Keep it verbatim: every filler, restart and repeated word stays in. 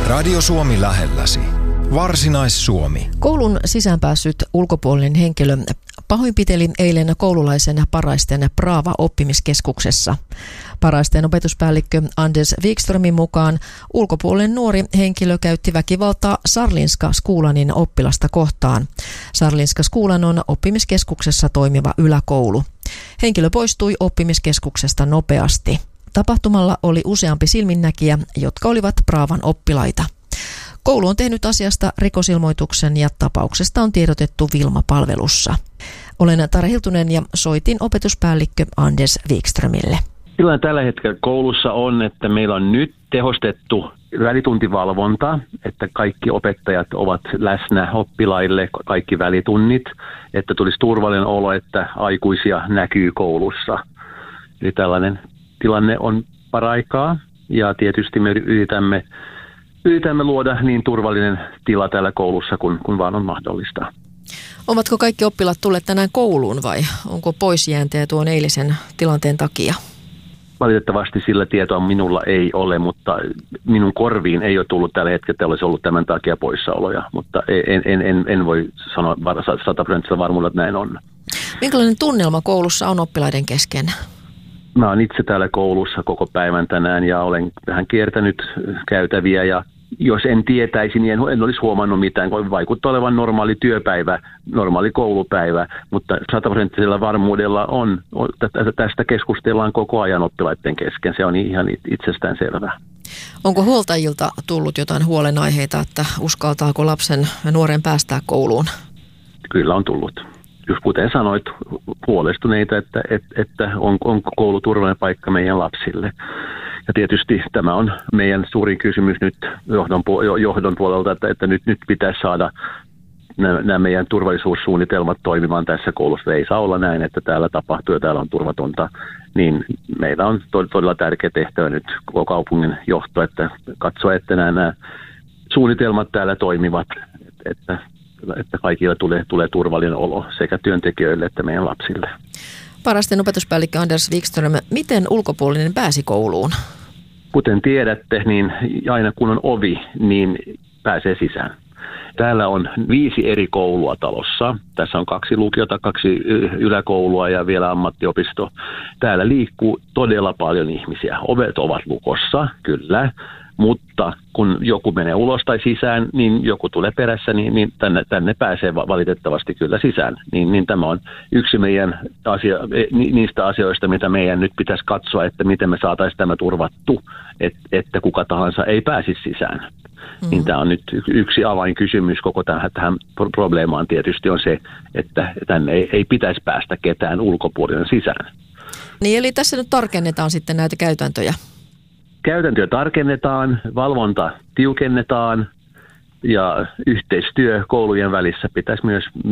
Radio Suomi lähelläsi. Varsinais-Suomi. Koulun sisäänpäässyt ulkopuolinen henkilö pahoinpiteli eilen koululaisen Paraisten Praava-oppimiskeskuksessa. Paraisten opetuspäällikkö Anders Wikströmin mukaan ulkopuolinen nuori henkilö käytti väkivaltaa Sarlinska Skolanin oppilasta kohtaan. Sarlinska Skolan on oppimiskeskuksessa toimiva yläkoulu. Henkilö poistui oppimiskeskuksesta nopeasti. Tapahtumalla oli useampi silminnäkijä, jotka olivat Praavan oppilaita. Koulu on tehnyt asiasta rikosilmoituksen ja tapauksesta on tiedotettu Vilma-palvelussa. Olen Tara Hiltunen ja soitin opetuspäällikkö Anders Wikströmille. Tilanne tällä hetkellä koulussa on, että meillä on nyt tehostettu välituntivalvonta, että kaikki opettajat ovat läsnä oppilaille, kaikki välitunnit, että tulisi turvallinen olo, että aikuisia näkyy koulussa. Eli tällainen tilanne on paraikaa ja tietysti me yritämme, yritämme luoda niin turvallinen tila täällä koulussa kuin, kuin vaan on mahdollista. Ovatko kaikki oppilaat tulleet tänään kouluun vai onko poisjääntejä tuon eilisen tilanteen takia? Valitettavasti sillä tietoa minulla ei ole, mutta minun korviin ei ole tullut tällä hetkellä, että olisi ollut tämän takia poissaoloja, mutta en, en, en, en voi sanoa sataprosenttisella varmuudella, että näin on. Minkälainen tunnelma koulussa on oppilaiden kesken? Mä oon itse täällä koulussa koko päivän tänään ja olen vähän kiertänyt käytäviä ja jos en tietäisi, niin en, en olisi huomannut mitään, kun vaikuttaa olevan normaali työpäivä, normaali koulupäivä, mutta sataprosenttisella varmuudella on, tästä keskustellaan koko ajan oppilaiden kesken, se on ihan itsestään selvää. Onko huoltajilta tullut jotain huolenaiheita, että uskaltaako lapsen ja nuoren päästää kouluun? Kyllä on tullut. Just kuten sanoit, huolestuneita, että, että, että on, onko koulu turvallinen paikka meidän lapsille. Ja tietysti tämä on meidän suurin kysymys nyt johdon, johdon puolelta, että, että nyt, nyt pitäisi saada nämä, nämä meidän turvallisuussuunnitelmat toimimaan tässä koulussa. Ei saa olla näin, että täällä tapahtuu ja täällä on turvatonta. Niin meillä on todella tärkeä tehtävä nyt koko kaupungin johto, että katsoa, että nämä, nämä suunnitelmat täällä toimivat, että että kaikille tulee, tulee turvallinen olo sekä työntekijöille että meidän lapsille. Paraisten opetuspäällikkö Anders Wikström, miten ulkopuolinen pääsi kouluun? Kuten tiedätte, niin aina kun on ovi, niin pääsee sisään. Täällä on viisi eri koulua talossa. Tässä on kaksi lukiota, kaksi yläkoulua ja vielä ammattiopisto. Täällä liikkuu todella paljon ihmisiä. Ovet ovat lukossa, kyllä. Mutta kun joku menee ulos tai sisään, niin joku tulee perässä, niin, niin tänne, tänne pääsee valitettavasti kyllä sisään. Niin, niin tämä on yksi meidän asia, niistä asioista, mitä meidän nyt pitäisi katsoa, että miten me saataisiin tämä turvattu, että, että kuka tahansa ei pääsisi sisään. Mm-hmm. Niin tämä on nyt yksi avainkysymys koko tähän, tähän probleemaan tietysti on se, että tänne ei, ei pitäisi päästä ketään ulkopuolinen sisään. Niin eli tässä nyt tarkennetaan sitten näitä käytäntöjä. Käytäntöjä tarkennetaan, valvonta tiukennetaan ja yhteistyö koulujen välissä pitäisi myös